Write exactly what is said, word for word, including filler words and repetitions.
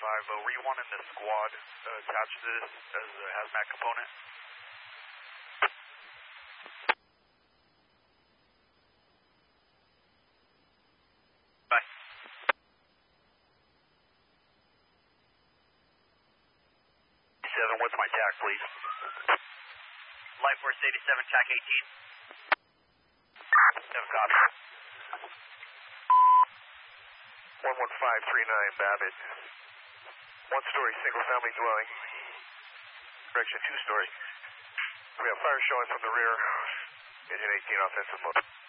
five, uh, were you wanting the squad uh, attached to this as a hazmat component? Bye. seven, what's my tag, please? Life Force eighty-seven, T A C eighteen. seven, copy. one one five three nine, Babbitt. One story, single family dwelling. Correction, two story. We have fire showing from the rear. Engine eighteen offensive mode.